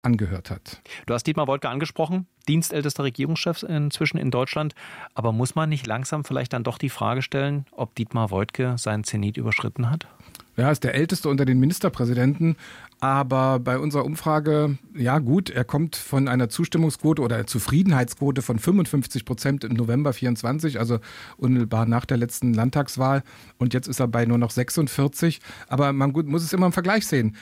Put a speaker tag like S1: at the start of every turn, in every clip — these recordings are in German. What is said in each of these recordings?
S1: angehört hat.
S2: Du hast Dietmar Woidke angesprochen, dienstältester Regierungschef inzwischen in Deutschland. Aber muss man nicht langsam vielleicht dann doch die Frage stellen, ob Dietmar Woidke seinen Zenit überschritten hat?
S1: Ja, ist der älteste unter den Ministerpräsidenten. Aber bei unserer Umfrage, ja gut, er kommt von einer Zustimmungsquote oder Zufriedenheitsquote von 55% im November 24, also unmittelbar nach der letzten Landtagswahl. Und jetzt ist er bei nur noch 46. Aber man muss es immer im Vergleich sehen.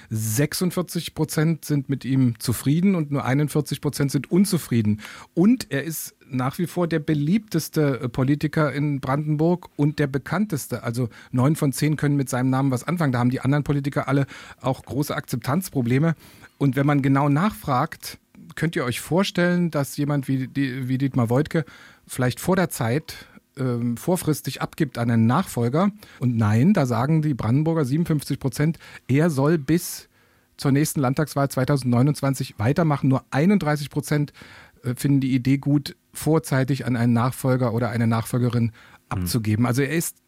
S1: 46% sind mit ihm zufrieden und nur 41% sind unzufrieden. Und er ist nach wie vor der beliebteste Politiker in Brandenburg und der bekannteste. Also 9 von 10 können mit seinem Namen was anfangen. Da haben die anderen Politiker alle auch große Akzeptanzprobleme. Und wenn man genau nachfragt, könnt ihr euch vorstellen, dass jemand wie Dietmar Woidke vielleicht vor der Zeit vorfristig abgibt an einen Nachfolger? Und nein, da sagen die Brandenburger 57%, er soll bis zur nächsten Landtagswahl 2029 weitermachen. Nur 31% finden die Idee gut, vorzeitig an einen Nachfolger oder eine Nachfolgerin abzugeben. Also er ist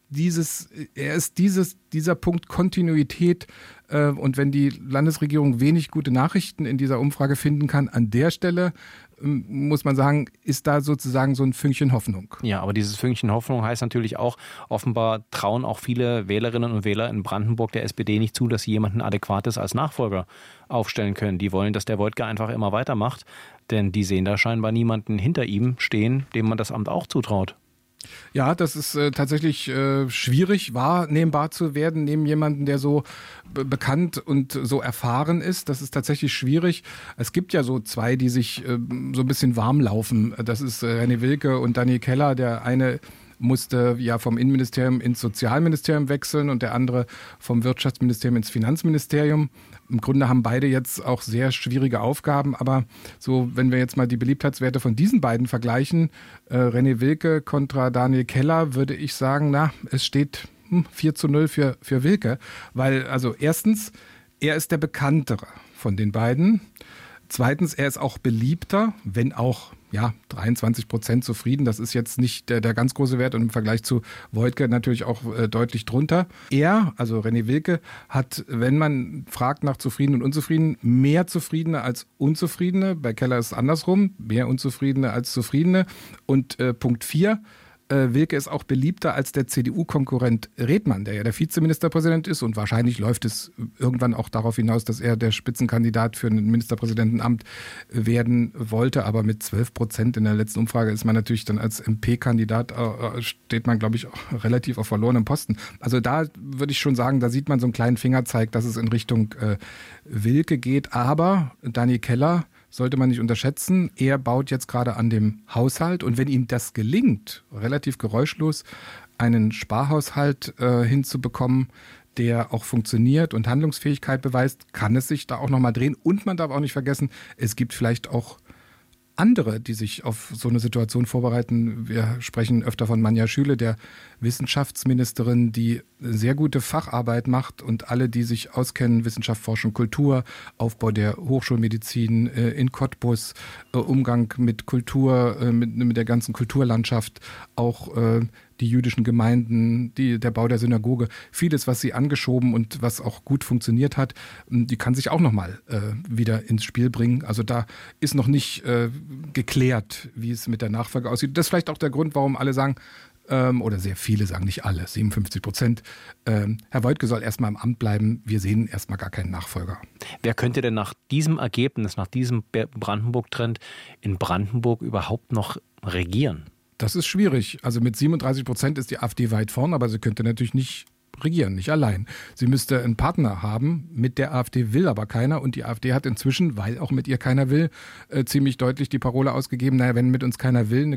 S1: dieser Punkt Kontinuität, und wenn die Landesregierung wenig gute Nachrichten in dieser Umfrage finden kann, an der Stelle muss man sagen, ist da sozusagen so ein Fünkchen Hoffnung.
S2: Ja, aber dieses Fünkchen Hoffnung heißt natürlich auch, offenbar trauen auch viele Wählerinnen und Wähler in Brandenburg der SPD nicht zu, dass sie jemanden Adäquates als Nachfolger aufstellen können. Die wollen, dass der Woidke einfach immer weitermacht, denn die sehen da scheinbar niemanden hinter ihm stehen, dem man das Amt auch zutraut.
S1: Ja, das ist tatsächlich schwierig, wahrnehmbar zu werden neben jemandem, der so bekannt und so erfahren ist. Das ist tatsächlich schwierig. Es gibt ja so zwei, die sich so ein bisschen warm laufen. Das ist René Wilke und Daniel Keller. Der eine musste ja vom Innenministerium ins Sozialministerium wechseln und der andere vom Wirtschaftsministerium ins Finanzministerium. Im Grunde haben beide jetzt auch sehr schwierige Aufgaben, aber so, wenn wir jetzt mal die Beliebtheitswerte von diesen beiden vergleichen, René Wilke kontra Daniel Keller, würde ich sagen, es steht 4:0 für Wilke, weil also erstens, er ist der bekanntere von den beiden. Zweitens, er ist auch beliebter, wenn auch 23% zufrieden. Das ist jetzt nicht der ganz große Wert und im Vergleich zu Woidke natürlich auch deutlich drunter. Er, also René Wilke, hat, wenn man fragt nach Zufrieden und Unzufrieden, mehr Zufriedene als Unzufriedene. Bei Keller ist es andersrum, mehr Unzufriedene als Zufriedene. Und Punkt 4, Wilke ist auch beliebter als der CDU-Konkurrent Redmann, der ja der Vizeministerpräsident ist und wahrscheinlich läuft es irgendwann auch darauf hinaus, dass er der Spitzenkandidat für ein Ministerpräsidentenamt werden wollte, aber mit 12% in der letzten Umfrage ist man natürlich dann als MP-Kandidat, steht man, glaube ich, auch relativ auf verlorenem Posten. Also da würde ich schon sagen, da sieht man so einen kleinen Fingerzeig, dass es in Richtung Wilke geht, aber Daniel Keller sollte man nicht unterschätzen. Er baut jetzt gerade an dem Haushalt und wenn ihm das gelingt, relativ geräuschlos einen Sparhaushalt hinzubekommen, der auch funktioniert und Handlungsfähigkeit beweist, kann es sich da auch nochmal drehen. Und man darf auch nicht vergessen, es gibt vielleicht auch andere, die sich auf so eine Situation vorbereiten. Wir sprechen öfter von Manja Schüle, der Wissenschaftsministerin, die sehr gute Facharbeit macht und alle, die sich auskennen, Wissenschaft, Forschung, Kultur, Aufbau der Hochschulmedizin in Cottbus, Umgang mit Kultur, mit der ganzen Kulturlandschaft, auch die jüdischen Gemeinden, der Bau der Synagoge, vieles, was sie angeschoben und was auch gut funktioniert hat, die kann sich auch nochmal wieder ins Spiel bringen. Also da ist noch nicht geklärt, wie es mit der Nachfolge aussieht. Das ist vielleicht auch der Grund, warum alle sagen, oder sehr viele sagen, nicht alle, 57%, Herr Woidke soll erstmal im Amt bleiben, wir sehen erstmal gar keinen Nachfolger.
S2: Wer könnte denn nach diesem Ergebnis, nach diesem Brandenburg-Trend in Brandenburg überhaupt noch regieren?
S1: Das ist schwierig. Also mit 37% ist die AfD weit vorn, aber sie könnte natürlich nicht regieren, nicht allein. Sie müsste einen Partner haben, mit der AfD will aber keiner und die AfD hat inzwischen, weil auch mit ihr keiner will, ziemlich deutlich die Parole ausgegeben, wenn mit uns keiner will, eine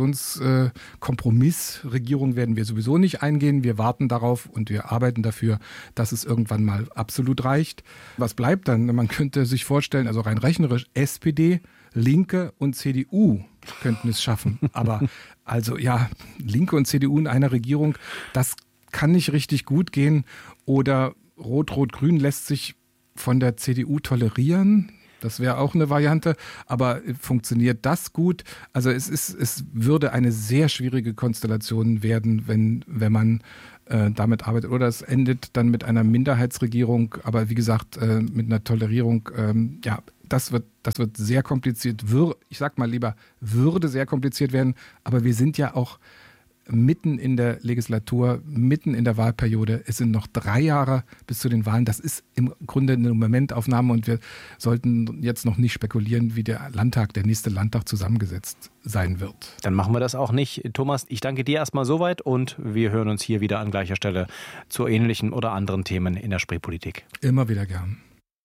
S1: Koalitionskompromissregierung werden wir sowieso nicht eingehen. Wir warten darauf und wir arbeiten dafür, dass es irgendwann mal absolut reicht. Was bleibt dann? Man könnte sich vorstellen, also rein rechnerisch, SPD, Linke und CDU könnten es schaffen. Aber also Linke und CDU in einer Regierung, das kann nicht richtig gut gehen. Oder Rot-Rot-Grün lässt sich von der CDU tolerieren. Das wäre auch eine Variante. Aber funktioniert das gut? Also es würde eine sehr schwierige Konstellation werden, wenn man damit arbeitet. Oder es endet dann mit einer Minderheitsregierung, aber wie gesagt, mit einer Tolerierung, Das wird sehr kompliziert. Ich sag mal lieber, würde sehr kompliziert werden. Aber wir sind ja auch mitten in der Legislatur, mitten in der Wahlperiode. Es sind noch 3 Jahre bis zu den Wahlen. Das ist im Grunde eine Momentaufnahme und wir sollten jetzt noch nicht spekulieren, wie der nächste Landtag zusammengesetzt sein wird.
S2: Dann machen wir das auch nicht. Thomas, ich danke dir erstmal soweit und wir hören uns hier wieder an gleicher Stelle zu ähnlichen oder anderen Themen in der Spreepolitik.
S1: Immer wieder gern.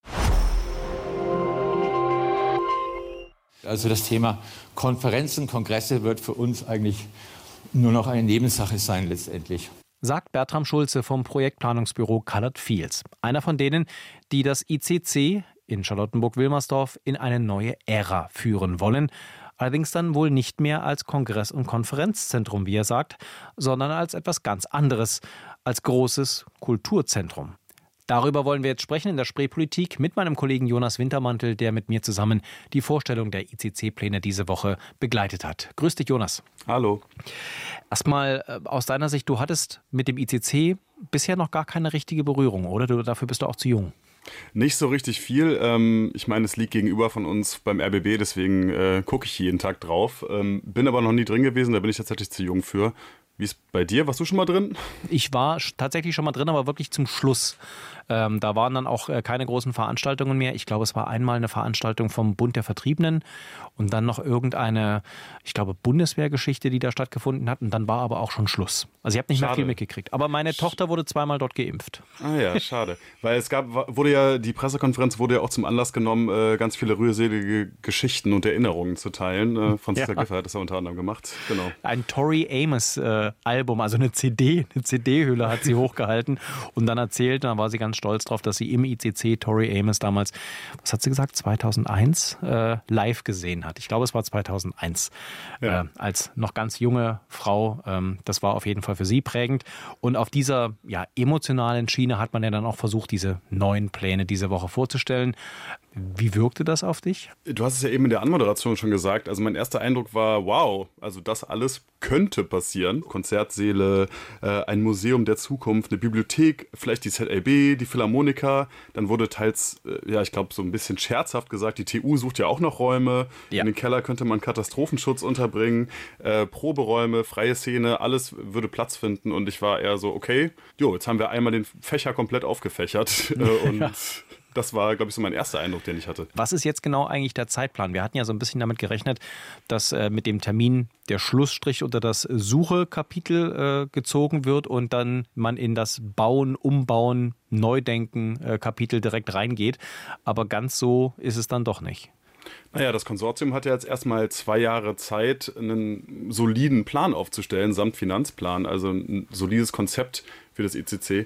S3: Also das Thema Konferenzen, Kongresse wird für uns eigentlich nur noch eine Nebensache sein letztendlich.
S2: Sagt Bertram Schulze vom Projektplanungsbüro Colored Fields. Einer von denen, die das ICC in Charlottenburg-Wilmersdorf in eine neue Ära führen wollen. Allerdings dann wohl nicht mehr als Kongress- und Konferenzzentrum, wie er sagt, sondern als etwas ganz anderes, als großes Kulturzentrum. Darüber wollen wir jetzt sprechen in der Spreepolitik mit meinem Kollegen Jonas Wintermantel, der mit mir zusammen die Vorstellung der ICC-Pläne diese Woche begleitet hat. Grüß dich, Jonas.
S4: Hallo.
S2: Erstmal aus deiner Sicht, du hattest mit dem ICC bisher noch gar keine richtige Berührung, oder? Dafür bist du auch zu jung.
S4: Nicht so richtig viel. Ich meine, es liegt gegenüber von uns beim RBB, deswegen gucke ich jeden Tag drauf. Bin aber noch nie drin gewesen, da bin ich tatsächlich zu jung für. Wie ist bei dir? Warst du schon mal drin?
S2: Ich war tatsächlich schon mal drin, aber wirklich zum Schluss. Da waren dann auch keine großen Veranstaltungen mehr. Ich glaube, es war einmal eine Veranstaltung vom Bund der Vertriebenen und dann noch irgendeine, ich glaube, Bundeswehrgeschichte, die da stattgefunden hat. Und dann war aber auch schon Schluss. Also ich habe nicht mehr viel mitgekriegt. Aber meine Tochter wurde 2-mal dort geimpft.
S4: Ah ja, schade. Weil die Pressekonferenz wurde ja auch zum Anlass genommen, ganz viele rührselige Geschichten und Erinnerungen zu teilen. Franziska Giffey hat das ja unter anderem gemacht. Genau.
S2: Ein Tori Amos Album, also eine CD-Hülle hat sie hochgehalten und dann erzählt, da war sie ganz stolz drauf, dass sie im ICC Tori Amos damals, was hat sie gesagt, 2001 live gesehen hat. Ich glaube, es war 2001, als noch ganz junge Frau. Das war auf jeden Fall für sie prägend. Und auf dieser emotionalen Schiene hat man ja dann auch versucht, diese neuen Pläne diese Woche vorzustellen. Wie wirkte das auf dich?
S4: Du hast es ja eben in der Anmoderation schon gesagt. Also mein erster Eindruck war, wow, also das alles könnte passieren. Konzertsäle, ein Museum der Zukunft, eine Bibliothek, vielleicht die ZLB, die Philharmoniker. Dann wurde teils, ich glaube so ein bisschen scherzhaft gesagt, die TU sucht ja auch noch Räume. Ja. In den Keller könnte man Katastrophenschutz unterbringen, Proberäume, freie Szene, alles würde Platz finden. Und ich war eher so, okay, jetzt haben wir einmal den Fächer komplett aufgefächert und... Ja. Das war, glaube ich, so mein erster Eindruck, den ich hatte.
S2: Was ist jetzt genau eigentlich der Zeitplan? Wir hatten ja so ein bisschen damit gerechnet, dass mit dem Termin der Schlussstrich unter das Suche-Kapitel gezogen wird und dann man in das Bauen, Umbauen, Neudenken-Kapitel direkt reingeht. Aber ganz so ist es dann doch nicht.
S4: Naja, das Konsortium hat ja jetzt erstmal 2 Jahre Zeit, einen soliden Plan aufzustellen, samt Finanzplan, also ein solides Konzept für das ICC.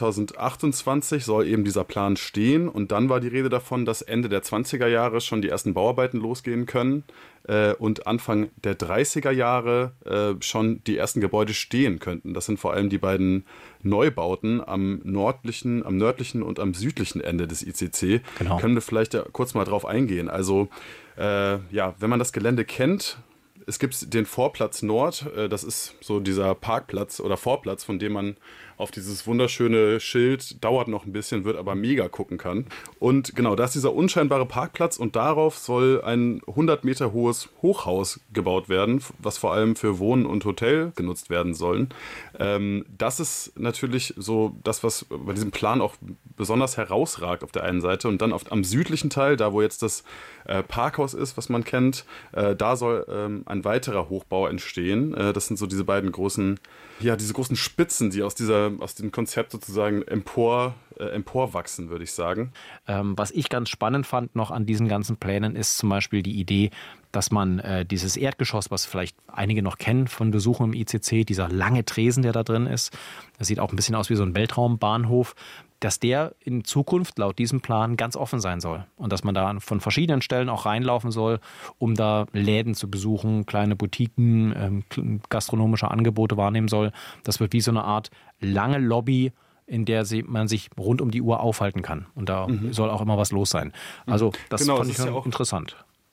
S4: 2028 soll eben dieser Plan stehen und dann war die Rede davon, dass Ende der 20er Jahre schon die ersten Bauarbeiten losgehen können und Anfang der 30er Jahre schon die ersten Gebäude stehen könnten. Das sind vor allem die beiden Neubauten am nördlichen und am südlichen Ende des ICC. Genau. Können wir vielleicht kurz mal drauf eingehen. Also wenn man das Gelände kennt, es gibt den Vorplatz Nord, das ist so dieser Parkplatz oder Vorplatz, von dem man auf dieses wunderschöne Schild, dauert noch ein bisschen, wird aber mega gucken kann. Und genau, da ist dieser unscheinbare Parkplatz und darauf soll ein 100 Meter hohes Hochhaus gebaut werden, was vor allem für Wohnen und Hotel genutzt werden sollen. Das ist natürlich so das, was bei diesem Plan auch besonders herausragt auf der einen Seite. Und dann am südlichen Teil, da wo jetzt das Parkhaus ist, was man kennt, da soll ein weiterer Hochbau entstehen. Das sind so diese beiden großen Spitzen, die aus dem Konzept sozusagen emporwachsen, würde ich sagen.
S2: Was ich ganz spannend fand noch an diesen ganzen Plänen ist zum Beispiel die Idee, dass man dieses Erdgeschoss, was vielleicht einige noch kennen von Besuchen im ICC, dieser lange Tresen, der da drin ist, das sieht auch ein bisschen aus wie so ein Weltraumbahnhof, dass der in Zukunft laut diesem Plan ganz offen sein soll und dass man da von verschiedenen Stellen auch reinlaufen soll, um da Läden zu besuchen, kleine Boutiquen, gastronomische Angebote wahrnehmen soll. Das wird wie so eine Art lange Lobby, in der man sich rund um die Uhr aufhalten kann. Und da soll auch immer was los sein. Also das fand ich auch interessant.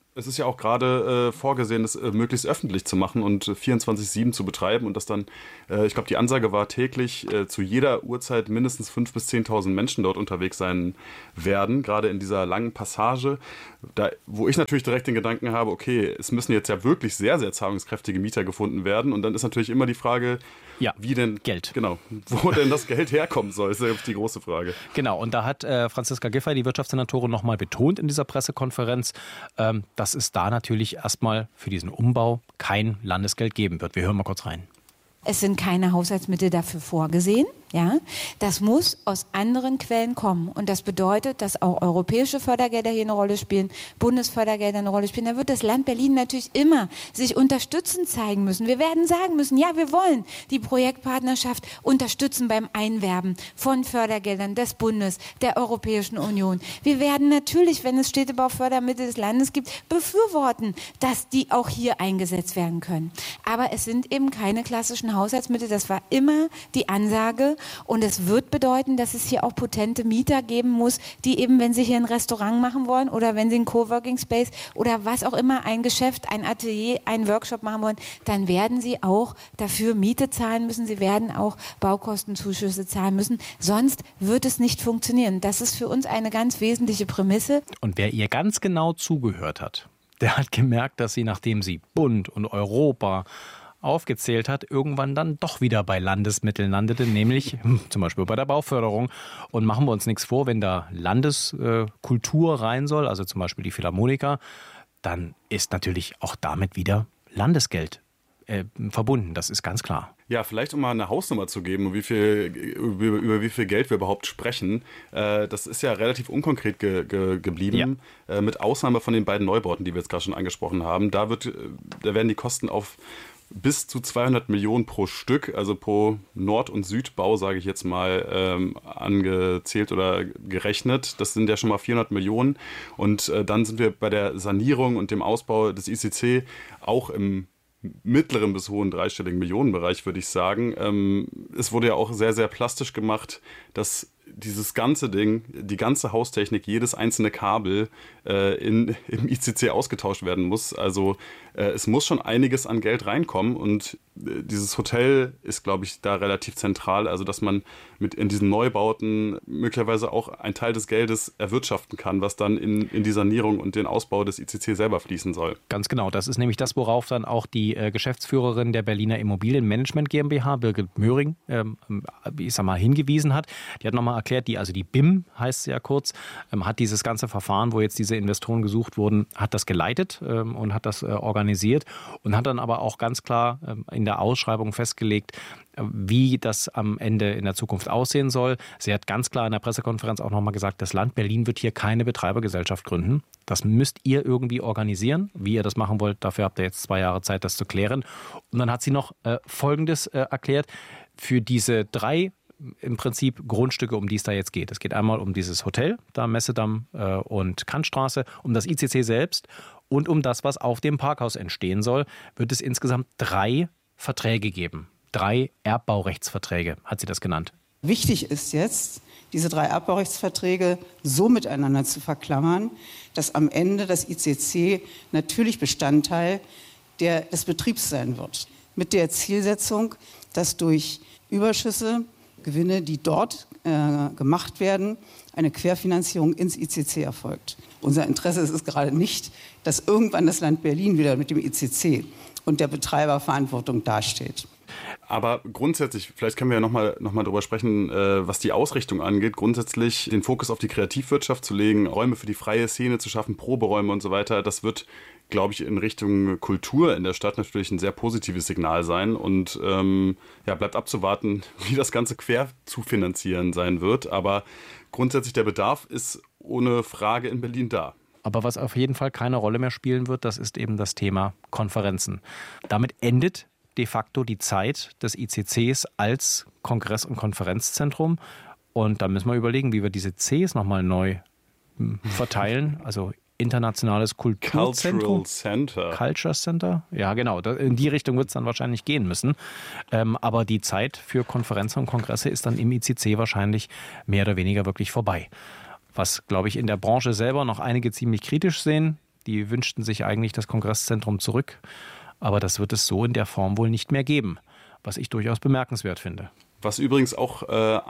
S4: Es ist ja auch gerade vorgesehen, das möglichst öffentlich zu machen und 24/7 zu betreiben und dass dann, ich glaube, die Ansage war täglich zu jeder Uhrzeit mindestens 5.000 bis 10.000 Menschen dort unterwegs sein werden, gerade in dieser langen Passage, wo ich natürlich direkt den Gedanken habe, okay, es müssen jetzt ja wirklich sehr, sehr zahlungskräftige Mieter gefunden werden und dann ist natürlich immer die Frage, wie denn
S2: Geld.
S4: Genau, wo denn das Geld herkommen soll, ist ja die große Frage.
S2: Genau, und da hat Franziska Giffey, die Wirtschaftssenatorin, nochmal betont in dieser Pressekonferenz, dass es da natürlich erstmal für diesen Umbau kein Landesgeld geben wird. Wir hören mal kurz rein.
S5: Es sind keine Haushaltsmittel dafür vorgesehen. Ja, das muss aus anderen Quellen kommen. Und das bedeutet, dass auch europäische Fördergelder hier eine Rolle spielen, Bundesfördergelder eine Rolle spielen. Da wird das Land Berlin natürlich immer sich unterstützend zeigen müssen. Wir werden sagen müssen, ja, wir wollen die Projektpartnerschaft unterstützen beim Einwerben von Fördergeldern des Bundes, der Europäischen Union. Wir werden natürlich, wenn es Städtebaufördermittel des Landes gibt, befürworten, dass die auch hier eingesetzt werden können. Aber es sind eben keine klassischen Haushaltsmittel. Das war immer die Ansage. Und es wird bedeuten, dass es hier auch potente Mieter geben muss, die eben, wenn sie hier ein Restaurant machen wollen oder wenn sie einen Coworking Space oder was auch immer, ein Geschäft, ein Atelier, einen Workshop machen wollen, dann werden sie auch dafür Miete zahlen müssen. Sie werden auch Baukostenzuschüsse zahlen müssen. Sonst wird es nicht funktionieren. Das ist für uns eine ganz wesentliche Prämisse.
S2: Und wer ihr ganz genau zugehört hat, der hat gemerkt, dass sie, nachdem sie Bund und Europa aufgezählt hat, irgendwann dann doch wieder bei Landesmitteln landete, nämlich zum Beispiel bei der Bauförderung. Und machen wir uns nichts vor, wenn da Landeskultur rein soll, also zum Beispiel die Philharmoniker, dann ist natürlich auch damit wieder Landesgeld verbunden. Das ist ganz klar.
S4: Ja, vielleicht um mal eine Hausnummer zu geben, über wie viel Geld wir überhaupt sprechen. Das ist ja relativ unkonkret geblieben, mit Ausnahme von den beiden Neubauten, die wir jetzt gerade schon angesprochen haben. Da werden die Kosten auf bis zu 200 Millionen pro Stück, also pro Nord- und Südbau, sage ich jetzt mal, angezählt oder gerechnet. Das sind ja schon mal 400 Millionen. Und dann sind wir bei der Sanierung und dem Ausbau des ICC auch im mittleren bis hohen dreistelligen Millionenbereich, würde ich sagen. Es wurde ja auch sehr, sehr plastisch gemacht, dass dieses ganze Ding, die ganze Haustechnik, jedes einzelne Kabel im ICC ausgetauscht werden muss. Also es muss schon einiges an Geld reinkommen und dieses Hotel ist, glaube ich, da relativ zentral. Also dass man in diesen Neubauten möglicherweise auch einen Teil des Geldes erwirtschaften kann, was dann in die Sanierung und den Ausbau des ICC selber fließen soll.
S2: Ganz genau. Das ist nämlich das, worauf dann auch die Geschäftsführerin der Berliner Immobilienmanagement GmbH, Birgit Möhring, hingewiesen hat. Die hat nochmal erklärt, die BIM heißt sie ja kurz, hat dieses ganze Verfahren, wo jetzt diese Investoren gesucht wurden, hat das geleitet und hat das organisiert und hat dann aber auch ganz klar in der Ausschreibung festgelegt, wie das am Ende in der Zukunft aussehen soll. Sie hat ganz klar in der Pressekonferenz auch nochmal gesagt, das Land Berlin wird hier keine Betreibergesellschaft gründen. Das müsst ihr irgendwie organisieren. Wie ihr das machen wollt, dafür habt ihr jetzt 2 Jahre Zeit, das zu klären. Und dann hat sie noch Folgendes erklärt. Für diese 3 im Prinzip Grundstücke, um die es da jetzt geht. Es geht einmal um dieses Hotel, da Messedamm und Kantstraße, um das ICC selbst und um das, was auf dem Parkhaus entstehen soll, wird es insgesamt 3 Verträge geben. 3 Erbbaurechtsverträge, hat sie das genannt.
S6: Wichtig ist jetzt, diese 3 Erbbaurechtsverträge so miteinander zu verklammern, dass am Ende das ICC natürlich Bestandteil des Betriebs sein wird. Mit der Zielsetzung, dass durch Überschüsse, Gewinne, die dort gemacht werden, eine Querfinanzierung ins ICC erfolgt. Unser Interesse ist es gerade nicht, dass irgendwann das Land Berlin wieder mit dem ICC und der Betreiberverantwortung dasteht.
S4: Aber grundsätzlich, vielleicht können wir ja noch mal drüber sprechen, was die Ausrichtung angeht, grundsätzlich den Fokus auf die Kreativwirtschaft zu legen, Räume für die freie Szene zu schaffen, Proberäume und so weiter, das wird, glaube ich, in Richtung Kultur in der Stadt natürlich ein sehr positives Signal sein und bleibt abzuwarten, wie das Ganze quer zu finanzieren sein wird, aber grundsätzlich der Bedarf ist ohne Frage in Berlin da.
S2: Aber was auf jeden Fall keine Rolle mehr spielen wird, das ist eben das Thema Konferenzen. Damit endet de facto die Zeit des ICCs als Kongress- und Konferenzzentrum. Und da müssen wir überlegen, wie wir diese Cs nochmal neu verteilen. Also internationales Kulturzentrum. Culture Center. Ja, genau. In die Richtung wird es dann wahrscheinlich gehen müssen. Aber die Zeit für Konferenzen und Kongresse ist dann im ICC wahrscheinlich mehr oder weniger wirklich vorbei. Was, glaube ich, in der Branche selber noch einige ziemlich kritisch sehen. Die wünschten sich eigentlich das Kongresszentrum zurück. Aber das wird es so in der Form wohl nicht mehr geben, was ich durchaus bemerkenswert finde.
S4: Was übrigens auch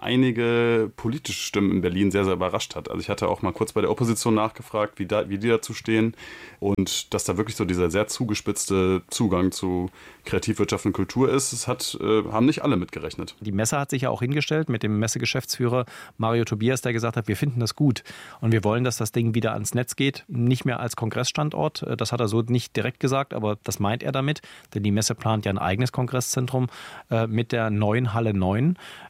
S4: einige politische Stimmen in Berlin sehr, sehr überrascht hat. Also ich hatte auch mal kurz bei der Opposition nachgefragt, wie die dazu stehen. Und dass da wirklich so dieser sehr zugespitzte Zugang zu Kreativwirtschaft und Kultur ist, haben nicht alle mitgerechnet.
S2: Die Messe hat sich ja auch hingestellt mit dem Messegeschäftsführer Mario Tobias, der gesagt hat, wir finden das gut und wir wollen, dass das Ding wieder ans Netz geht, nicht mehr als Kongressstandort. Das hat er so nicht direkt gesagt, aber das meint er damit, denn die Messe plant ja ein eigenes Kongresszentrum mit der neuen Halle 9.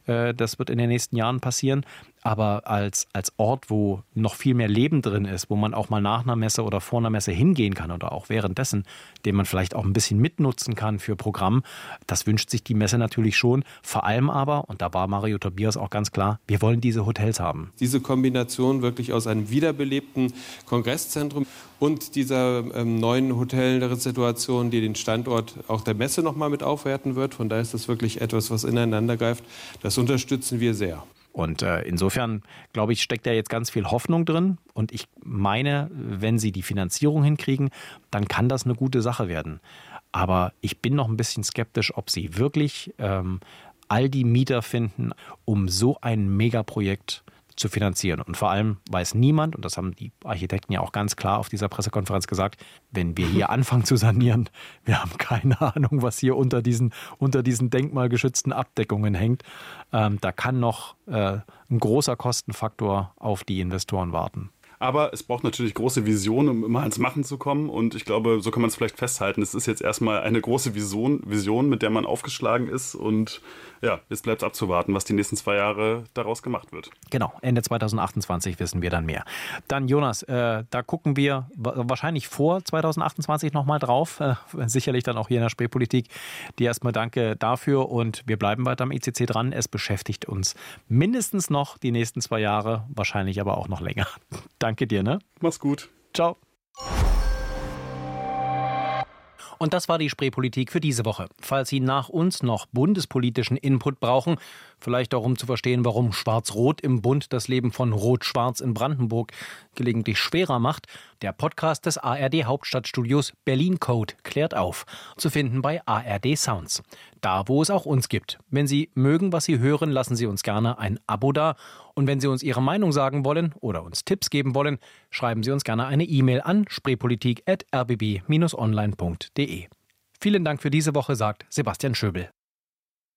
S2: Das wird in den nächsten Jahren passieren. Aber als Ort, wo noch viel mehr Leben drin ist, wo man auch mal nach einer Messe oder vor einer Messe hingehen kann oder auch währenddessen, den man vielleicht auch ein bisschen mitnutzen kann für Programm, das wünscht sich die Messe natürlich schon. Vor allem aber, und da war Mario Tobias auch ganz klar, wir wollen diese Hotels haben.
S7: Diese Kombination wirklich aus einem wiederbelebten Kongresszentrum und dieser neuen Hotelsituation, die den Standort auch der Messe nochmal mit aufwerten wird. Von daher ist das wirklich etwas, was ineinander greift. Das unterstützen wir sehr.
S2: Und insofern, glaube ich, steckt da jetzt ganz viel Hoffnung drin. Und ich meine, wenn sie die Finanzierung hinkriegen, dann kann das eine gute Sache werden. Aber ich bin noch ein bisschen skeptisch, ob sie wirklich all die Mieter finden, um so ein Megaprojekt zu finanzieren. Und vor allem weiß niemand, und das haben die Architekten ja auch ganz klar auf dieser Pressekonferenz gesagt, wenn wir hier anfangen zu sanieren, wir haben keine Ahnung, was hier unter diesen denkmalgeschützten Abdeckungen hängt. Da kann noch ein großer Kostenfaktor auf die Investoren warten.
S4: Aber es braucht natürlich große Visionen, um immer ans Machen zu kommen. Und ich glaube, so kann man es vielleicht festhalten. Es ist jetzt erstmal eine große Vision, mit der man aufgeschlagen ist. Und ja, jetzt bleibt es abzuwarten, was die nächsten 2 Jahre daraus gemacht wird.
S2: Genau, Ende 2028 wissen wir dann mehr. Dann Jonas, da gucken wir wahrscheinlich vor 2028 nochmal drauf. Sicherlich dann auch hier in der Spreepolitik. Dir erstmal danke dafür und wir bleiben weiter am ICC dran. Es beschäftigt uns mindestens noch die nächsten 2 Jahre, wahrscheinlich aber auch noch länger. Danke dir, ne?
S4: Mach's gut.
S2: Ciao. Und das war die Spreepolitik für diese Woche. Falls Sie nach uns noch bundespolitischen Input brauchen, vielleicht auch um zu verstehen, warum Schwarz-Rot im Bund das Leben von Rot-Schwarz in Brandenburg gelegentlich schwerer macht, der Podcast des ARD Hauptstadtstudios Berlin Code klärt auf. Zu finden bei ARD Sounds. Da, wo es auch uns gibt. Wenn Sie mögen, was Sie hören, lassen Sie uns gerne ein Abo da. Und wenn Sie uns Ihre Meinung sagen wollen oder uns Tipps geben wollen, schreiben Sie uns gerne eine E-Mail an spreepolitik@rbb-online.de. Vielen Dank für diese Woche, sagt Sebastian Schöbel.